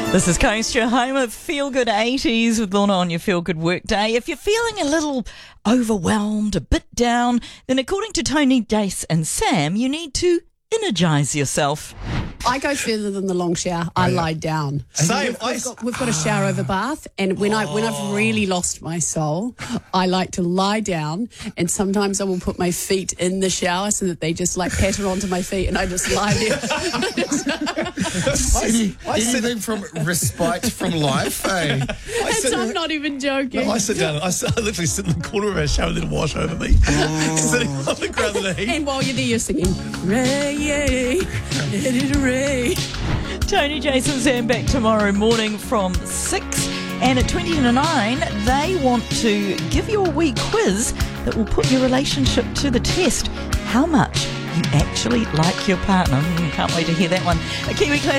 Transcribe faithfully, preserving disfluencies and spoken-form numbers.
This is Coaster Home of Feel Good eighties with Lorna on your Feel Good Work Day. If you're feeling a little overwhelmed, a bit down, then according to Tony, Dace and Sam, you need to energise yourself. I go further than the long shower. I lie down. Same. We've, we've, got, we've got a shower over bath, and when I when I've really lost my soul, I like to lie down, and sometimes I will put my feet in the shower so that they just like patter onto my feet, and I just lie there. I, I Anything from respite from life, eh? I And sit, I'm not even joking. no, I sit down. I, sit, I literally sit in the corner of our shower and then wash over me, sitting on the ground in the heat. And while you're there, you're singing, Ray, let it rain. Tony, Jason, Sam back tomorrow morning from six. And at twenty to nine, they want to give you a wee quiz that will put your relationship to the test. How much you actually like your partner. Mm, can't wait to hear that one. A Kiwi Classic.